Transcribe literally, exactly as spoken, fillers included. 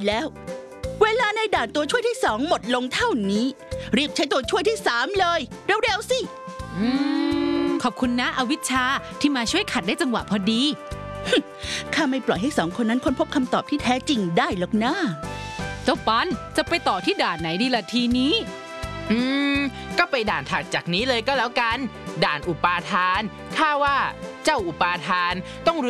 แล้ว เวลาในด่านตัวช่วยที่สองหมดลงเท่านี้รีบใช้ตัวช่วยที่สามเลยเร็วๆสิอืมขอบคุณนะอวิชชาที่มาช่วยขัดได้จังหวะพอดีข้าไม่ปล่อยให้สองคนนั้นค้นพบคำตอบที่แท้จริงได้หรอกนะเจ้าปันจะไปต่อที่ด่านไหนดีล่ะทีนี้อืมก็ไปด่านถัดจากนี้เลยก็แล้วกันด่านอุปาทานข้าว่าเจ้าอุปาทานต้อง